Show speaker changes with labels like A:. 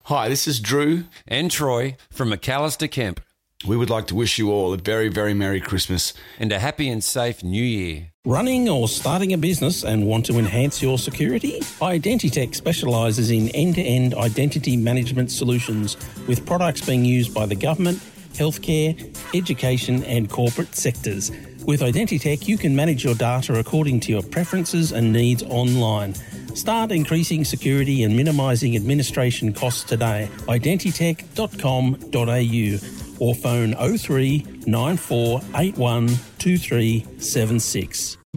A: Hi, this is Drew
B: and Troy from McAllister Kemp.
A: We would like to wish you all a very, very Merry Christmas.
B: And a happy and safe New Year.
C: Running or starting a business and want to enhance your security? Identitech specialises in end-to-end identity management solutions with products being used by the government, healthcare, education and corporate sectors. With Identitech, you can manage your data according to your preferences and needs online. Start increasing security and minimising administration costs today. Identitech.com.au or phone 03 9481 2376.